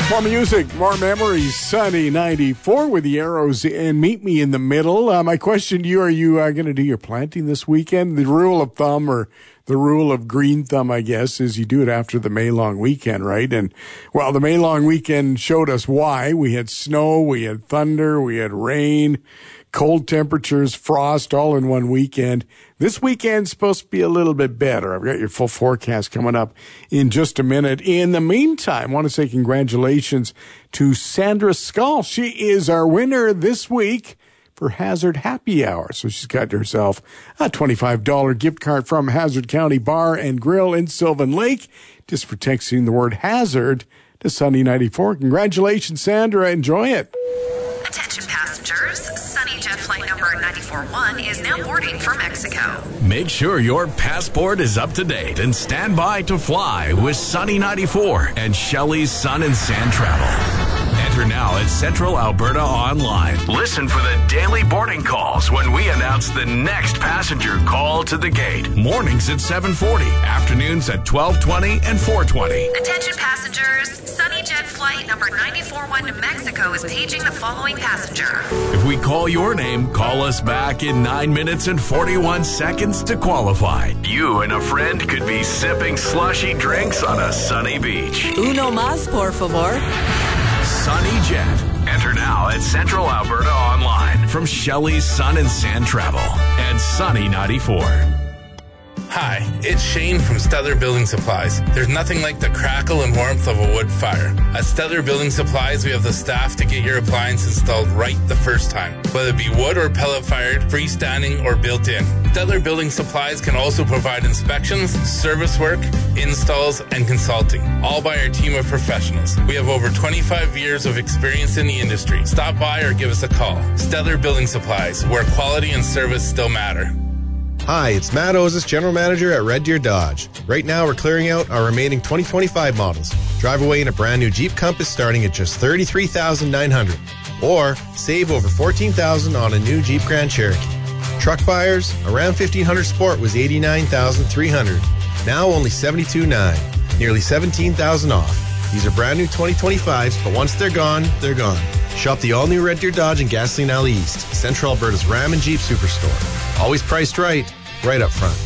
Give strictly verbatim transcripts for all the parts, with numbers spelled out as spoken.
More music, more memories. Sunny ninety-four with the arrows and meet me in the middle. Uh, my question to you, are you uh, going to do your planting this weekend? The rule of thumb, or the rule of green thumb, I guess, is you do it after the May long weekend, right? And, well, the May long weekend showed us why. We had snow, we had thunder, we had rain, cold temperatures, frost, all in one weekend. This weekend's supposed to be a little bit better. I've got your full forecast coming up in just a minute. In the meantime, I want to say congratulations to Sandra Skull. She is our winner this week for Hazard Happy Hour. So she's got herself a twenty-five dollars gift card from Hazard County Bar and Grill in Sylvan Lake, just for texting the word Hazard to Sunny ninety-four. Congratulations, Sandra. Enjoy it. Attention passengers, Sunny Jet flight number nine four one is now boarding for Mexico. Make sure your passport is up to date and stand by to fly with Sunny ninety-four and Shelley's Sun and Sand Travel. Enter now at Central Alberta Online. Listen for the daily boarding calls when we announce the next passenger call to the gate. Mornings at seven forty, afternoons at twelve twenty and four twenty. Attention passengers, Sunny Jet flight number nine four one to Mexico is paging the following passenger. If we call your name, call us back in nine minutes and forty-one seconds to qualify. You and a friend could be sipping slushy drinks on a sunny beach. Uno más, por favor. Sunny Jet. Enter now at Central Alberta Online from Shelley's Sun and Sand Travel and Sunny ninety-four. Hi, it's Shane from Stellar Building Supplies. There's nothing like the crackle and warmth of a wood fire. At Stellar Building Supplies, we have the staff to get your appliance installed right the first time, whether it be wood or pellet fired, freestanding, or built-in. Stellar Building Supplies can also provide inspections, service work, installs, and consulting, all by our team of professionals. We have over twenty-five years of experience in the industry. Stop by or give us a call. Stellar Building Supplies, where quality and service still matter. Hi, it's Matt Ozis, General Manager at Red Deer Dodge. Right now, we're clearing out our remaining twenty twenty-five models. Drive away in a brand new Jeep Compass starting at just thirty-three thousand nine hundred dollars. Or save over fourteen thousand dollars on a new Jeep Grand Cherokee. Truck buyers, a Ram fifteen hundred Sport was eighty-nine thousand three hundred dollars. Now only seventy-two thousand nine hundred dollars. Nearly seventeen thousand dollars off. These are brand new twenty twenty-fives, but once they're gone, they're gone. Shop the all-new Red Deer Dodge in Gasoline Alley East, Central Alberta's Ram and Jeep Superstore. Always priced right, right up front.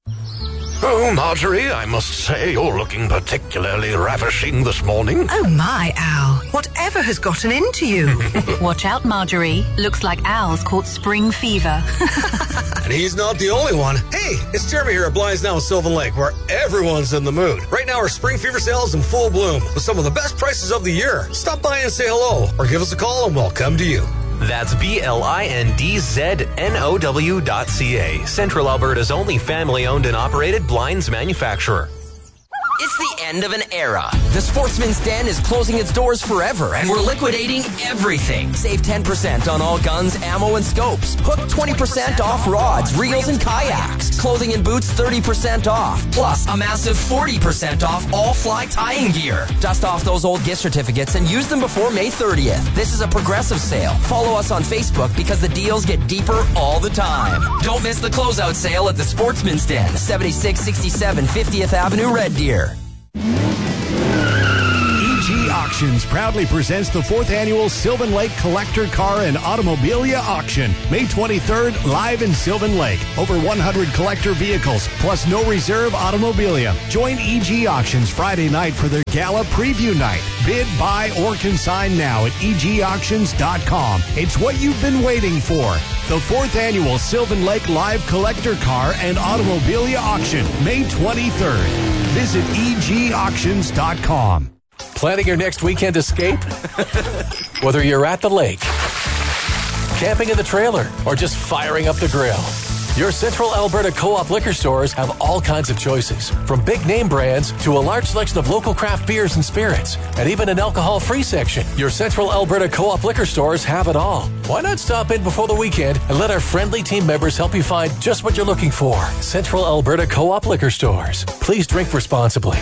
Oh, Marjorie, I must say you're looking particularly ravishing this morning. Oh, my, Al. Whatever has gotten into you? Watch out, Marjorie. Looks like Al's caught spring fever. And he's not the only one. Hey, it's Jeremy here at Blinds Now in Sylvan Lake, where everyone's in the mood. Right now, our spring fever sale is in full bloom with some of the best prices of the year. Stop by and say hello, or give us a call and we'll come to you. That's B L I N D Z N O W dot C A. Central Alberta's only family-owned and operated blinds manufacturer. It's the end of an era. The Sportsman's Den is closing its doors forever, and we're liquidating everything. Save ten percent on all guns, ammo, and scopes. Hook twenty percent off rods, reels, and kayaks. Clothing and boots thirty percent off. Plus, a massive forty percent off all fly tying gear. Dust off those old gift certificates and use them before May thirtieth. This is a progressive sale. Follow us on Facebook because the deals get deeper all the time. Don't miss the closeout sale at the Sportsman's Den, seventy-six sixty-seven fiftieth Avenue, Red Deer. E G Auctions proudly presents the fourth annual Sylvan Lake Collector Car and Automobilia Auction, May twenty-third, live in Sylvan Lake. Over one hundred collector vehicles, plus no reserve automobilia. Join E G Auctions Friday night for their gala preview night. Bid, buy, or consign now at E G auctions dot com. It's what you've been waiting for. The fourth annual Sylvan Lake Live Collector Car and Automobilia Auction, May twenty-third. Visit E G auctions dot com. Planning your next weekend escape? Whether you're at the lake, camping in the trailer, or just firing up the grill, your Central Alberta Co-op liquor stores have all kinds of choices, from big name brands to a large selection of local craft beers and spirits, and even an alcohol-free section. Your Central Alberta Co-op liquor stores have it all. Why not stop in before the weekend and let our friendly team members help you find just what you're looking for? Central Alberta Co-op liquor stores. Please drink responsibly.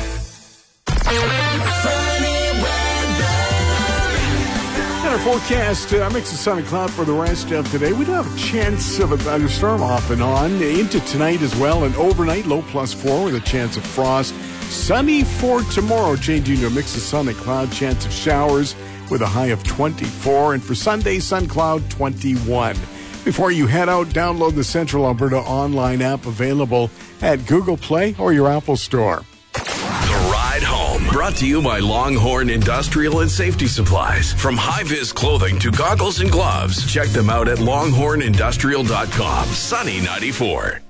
Our forecast, uh, mix of sun and cloud for the rest of today. We do have a chance of a thunderstorm off and on into tonight as well. And overnight, low plus four with a chance of frost. Sunny for tomorrow, changing to a mix of sun and cloud, chance of showers with a high of twenty-four. And for Sunday, sun cloud twenty-one. Before you head out, download the Central Alberta online app available at Google Play or your Apple Store. The Ride Home, brought to you by Longhorn Industrial and Safety Supplies. From high-vis clothing to goggles and gloves, check them out at longhorn industrial dot com. Sunny ninety-four.